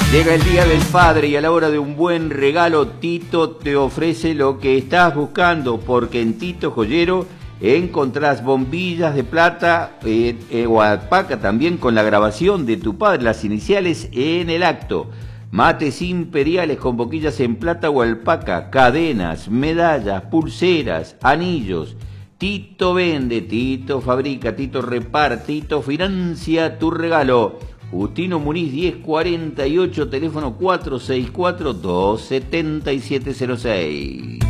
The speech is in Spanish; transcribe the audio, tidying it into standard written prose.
Llega el Día del Padre y a la hora de un buen regalo, Tito te ofrece lo que estás buscando, porque en Tito Joyero encontrás bombillas de plata o alpaca también con la grabación de tu padre, las iniciales en el acto. Mates imperiales con boquillas en plata o alpaca, cadenas, medallas, pulseras, anillos. Tito vende, Tito fabrica, Tito repara, Tito financia tu regalo. Justino Muniz 1048, teléfono 464-27706.